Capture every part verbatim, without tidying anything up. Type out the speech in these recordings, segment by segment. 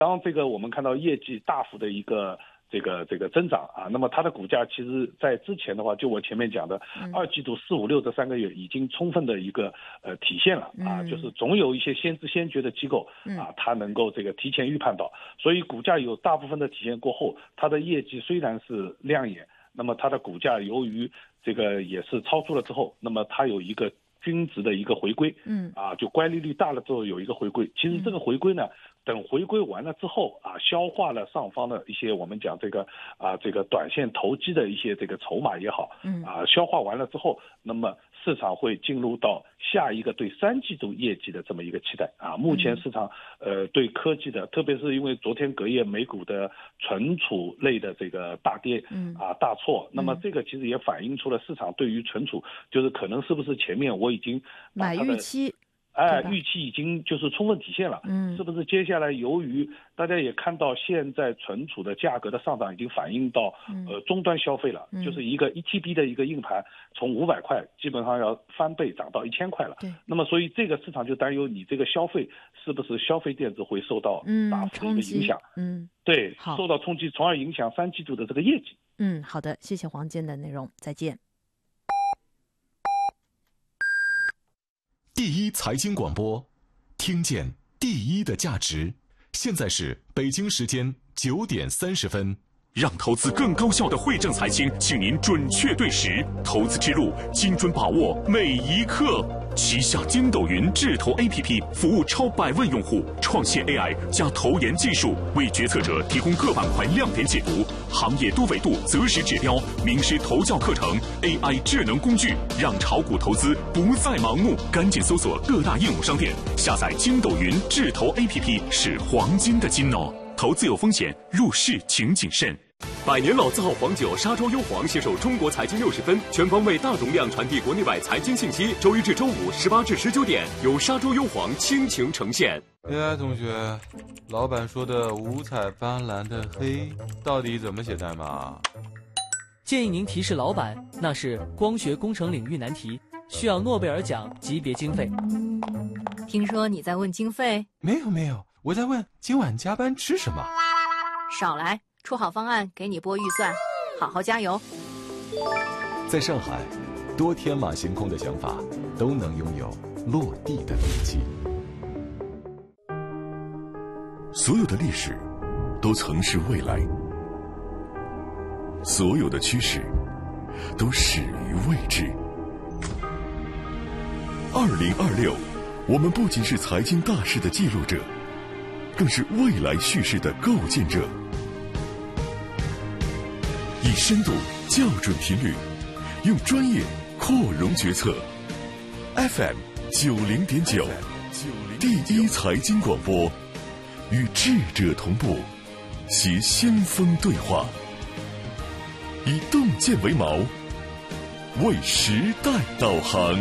当这个我们看到业绩大幅的一个这个这个增长啊，那么它的股价其实在之前的话，就我前面讲的，二季度四五六这三个月已经充分的一个呃体现了啊，就是总有一些先知先觉的机构啊，它能够这个提前预判到，所以股价有大部分的体现过后，它的业绩虽然是亮眼，那么它的股价由于这个也是超出了之后，那么它有一个均值的一个回归，嗯啊，就乖离率大了之后有一个回归，其实这个回归呢。等回归完了之后啊，消化了上方的一些我们讲这个啊这个短线投机的一些这个筹码也好，嗯啊消化完了之后，那么市场会进入到下一个对三季度业绩的这么一个期待啊。目前市场呃对科技的，特别是因为昨天隔夜美股的存储类的这个大跌，嗯啊大挫，那么这个其实也反映出了市场对于存储，就是可能是不是前面我已经买预期。 哎，预期已经就是充分体现了，嗯，是不是接下来由于大家也看到现在存储的价格的上涨已经反映到、嗯、呃终端消费了、嗯，就是一个一 T B 的一个硬盘从五百块基本上要翻倍涨到一千块了，对，那么所以这个市场就担忧你这个消费是不是消费电子会受到大幅的一个影响，嗯，对，受到冲击，从而影响三季度的这个业绩。 嗯，好的，谢谢黄健的内容，再见。 第一财经广播，听见第一的价值。现在是北京时间九点三十分。 让投资更高效的汇正财经，请您准确对时，投资之路精准把握每一刻。旗下筋斗云智投 A P P 服务超百万用户，创新 A I 加投研技术，为决策者提供各板块亮点解读、行业多维度择时指标、名师投教课程、A I 智能工具，让炒股投资不再盲目。赶紧搜索各大应用商店，下载筋斗云智投 A P P， 是黄金的金哦。投资有风险，入市请谨慎。 百年老字号黄酒沙洲幽黄携手中国财经六十分，全方位大容量传递国内外财经信息。周一至周五十八至十九点，由沙洲幽黄倾情呈现。 A I 同学，老板说的五彩斑斓的黑到底怎么写代码？ 建议您提示老板，那是光学工程领域难题，需要诺贝尔奖级别经费。 听说你在问经费？ 没有没有，我在问今晚加班吃什么。 少来，出好方案给你拨预算，好好加油。 在上海，多天马行空的想法都能拥有落地的力气。 所有的历史都曾是未来，所有的趋势都始于未知。二零二六，我们不仅是财经大事的记录者，更是未来叙事的构建者。以深度校准频率，用专业扩容决策。F M 九零点九，第一财经广播，与智者同步，携先锋对话，以洞见为锚，为时代导航。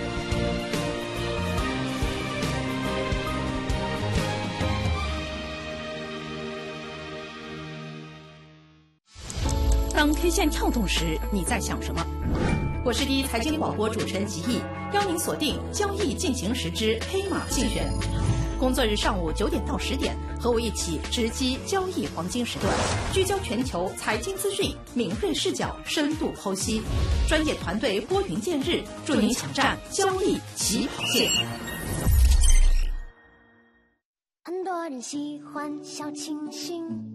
当 K 线跳动时，你在想什么？我是第一财经广播主持人吉毅，邀您锁定交易进行时之黑马竞选。工作日上午九点到十点，和我一起直击交易黄金时段，聚焦全球财经资讯，敏锐视角，深度剖析，专业团队拨云见日，祝您抢占交易起跑线。 很多人喜欢小清新。